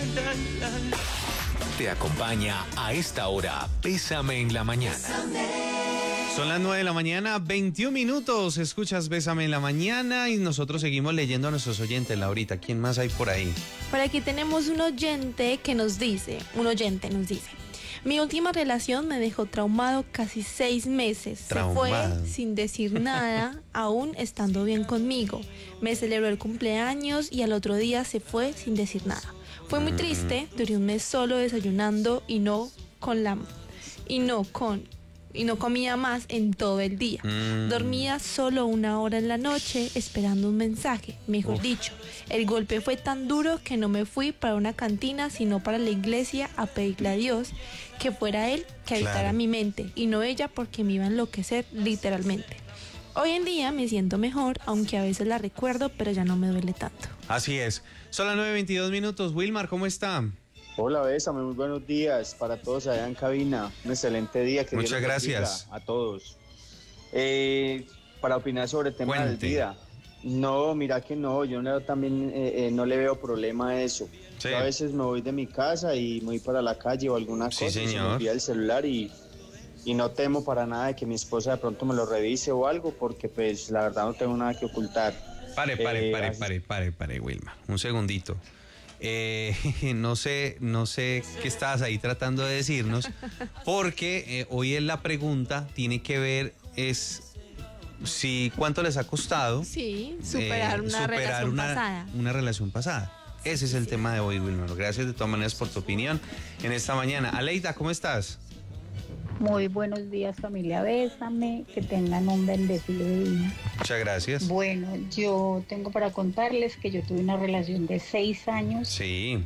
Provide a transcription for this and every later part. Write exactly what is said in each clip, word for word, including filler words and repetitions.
Te acompaña a esta hora Bésame en la mañana. Son las nueve de la mañana, veintiún minutos. Escuchas Bésame en la mañana y nosotros seguimos leyendo a nuestros oyentes, Laurita. ¿Quién más hay por ahí? Por aquí tenemos un oyente que nos dice, un oyente nos dice: mi última relación me dejó traumado casi seis meses. Traumado. Se fue sin decir nada, aún estando bien conmigo. Me celebró el cumpleaños y al otro día se fue sin decir nada. Fue muy triste, duré un mes solo desayunando y no con la y no con y no comía más en todo el día. Mm. Dormía solo una hora en la noche esperando un mensaje, mejor Uf. dicho. El golpe fue tan duro que no me fui para una cantina, sino para la iglesia a pedirle a Dios que fuera Él que habitara Claro. mi mente y no ella, porque me iba a enloquecer literalmente. Hoy en día me siento mejor, aunque a veces la recuerdo, pero ya no me duele tanto. Así es. Son las nueve veintidós minutos. Wilmar, ¿cómo está? Hola, Bésame, muy buenos días para todos allá en cabina. Un excelente día. Que Muchas Dios los gracias. bendiga a todos. Eh, para opinar sobre el tema Cuente. del vida. No, mira que no, yo no, también eh, eh, no le veo problema a eso. Sí. Yo a veces me voy de mi casa y me voy para la calle o alguna Sí, cosa y se me señor. olvida el celular y, y no temo para nada de que mi esposa de pronto me lo revise o algo, porque pues la verdad no tengo nada que ocultar. Pare, pare, Eh, pare, así- pare, pare, pare, Wilmar. Un segundito. Eh, no sé, no sé qué estabas ahí tratando de decirnos, porque eh, hoy en la pregunta tiene que ver es si cuánto les ha costado Sí, superar eh, una superar relación una, pasada. una relación pasada. Ese es el tema de hoy, Wilmar. Gracias de todas maneras por tu opinión en esta mañana. Aleida, ¿cómo estás? Muy buenos días, familia Bésame, que tengan un bendecido día. Muchas gracias. Bueno, yo tengo para contarles que yo tuve una relación de seis años Sí,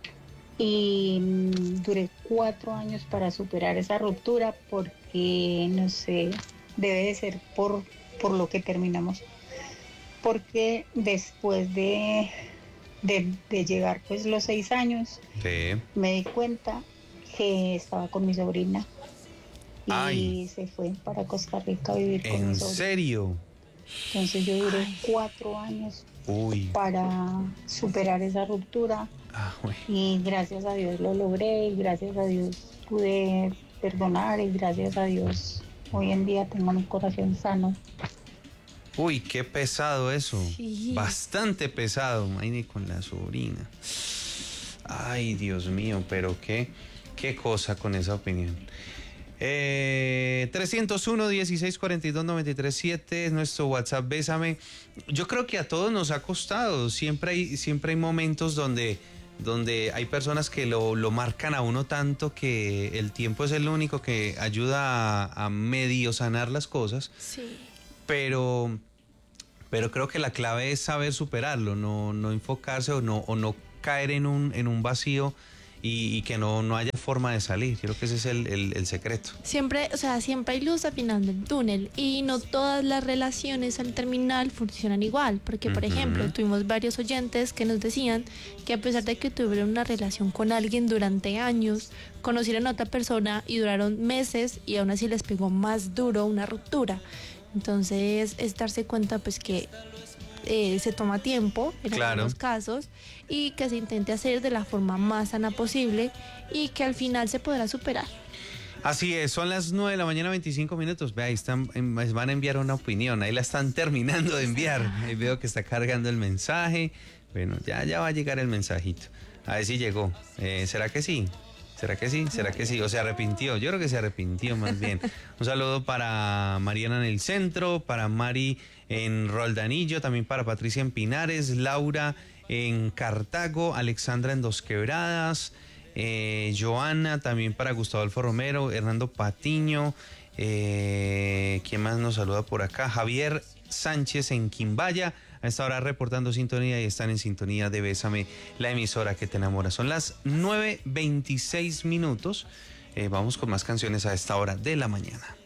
y mm, duré cuatro años para superar esa ruptura porque, no sé, debe de ser por, por lo que terminamos. Porque después de, de, de llegar pues los seis años, sí. me di cuenta que estaba con mi sobrina. Y Ay. se fue para Costa Rica a vivir con mi ¿En sobrina. serio? Entonces yo duré cuatro años Uy. para superar esa ruptura Ah, güey. y gracias a Dios lo logré y gracias a Dios pude perdonar y gracias a Dios hoy en día tengo mi corazón sano. Uy, qué pesado eso. Sí. Bastante pesado, Maine, con la sobrina. Ay, Dios mío, pero qué, qué cosa con esa opinión. Eh, trescientos uno, dieciséis cuarenta y dos, noventa y tres siete es nuestro WhatsApp. Bésame. Yo creo que a todos nos ha costado. Siempre hay, siempre hay momentos donde, donde hay personas que lo, lo marcan a uno tanto que el tiempo es el único que ayuda a, a medio sanar las cosas. Sí. Pero, pero creo que la clave es saber superarlo, no, no enfocarse o no, o no caer en un, en un vacío y, y que no, no haya forma de salir. Creo que ese es el, el, el secreto. Siempre, o sea, siempre hay luz al final del túnel y no todas las relaciones al terminar funcionan igual, porque por Ujú. ejemplo tuvimos varios oyentes que nos decían que a pesar de que tuvieron una relación con alguien durante años, conocieron a otra persona y duraron meses y aún así les pegó más duro una ruptura. Entonces es darse cuenta pues que eh, se toma tiempo en Claro. algunos casos y que se intente hacer de la forma más sana posible y que al final se podrá superar. Así es, son las nueve de la mañana, veinticinco minutos. Ve, ahí están, em, van a enviar una opinión, ahí la están terminando de enviar. Ahí veo que está cargando el mensaje. Bueno, ya, ya va a llegar el mensajito. A ver si llegó. Eh, ¿Será que sí? ¿Será que sí? ¿Será que sí? ¿O se arrepintió? Yo creo que se arrepintió más bien. Un saludo para Mariana en el centro, para Mari en Roldanillo, también para Patricia en Pinares, Laura en Cartago, Alexandra en Dos Quebradas, eh, Joana, también para Gustavo Alfa Romero, Hernando Patiño, eh, ¿quién más nos saluda por acá? Javier Sánchez en Quimbaya, a esta hora reportando sintonía y están en sintonía de Bésame, la emisora que te enamora. Son las nueve veintiséis minutos. Eh, vamos con más canciones a esta hora de la mañana.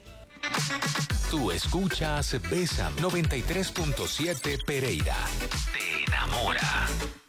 Tú escuchas Bésame noventa y tres punto siete Pereira. Te enamora.